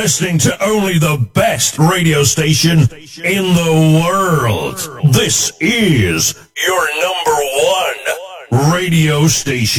listening to only the best radio station in the world. This is your number one radio station.